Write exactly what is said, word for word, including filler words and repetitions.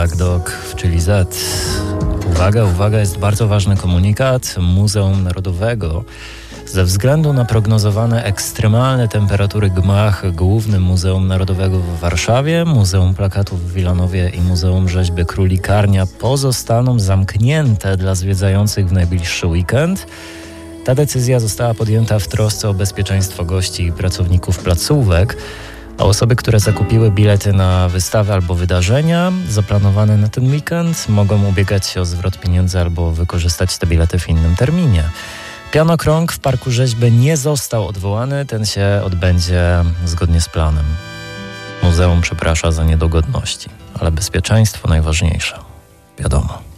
Black Dog, czyli Z. Uwaga, uwaga, jest bardzo ważny komunikat Muzeum Narodowego. Ze względu na prognozowane ekstremalne temperatury gmach Głównym Muzeum Narodowego w Warszawie, Muzeum Plakatów w Wilanowie i Muzeum Rzeźby Królikarnia pozostaną zamknięte dla zwiedzających w najbliższy weekend. Ta decyzja została podjęta w trosce o bezpieczeństwo gości i pracowników placówek, a osoby, które zakupiły bilety na wystawy albo wydarzenia zaplanowane na ten weekend, mogą ubiegać się o zwrot pieniędzy albo wykorzystać te bilety w innym terminie. Pianokrąg w Parku Rzeźby nie został odwołany, ten się odbędzie zgodnie z planem. Muzeum przeprasza za niedogodności, ale bezpieczeństwo najważniejsze, wiadomo.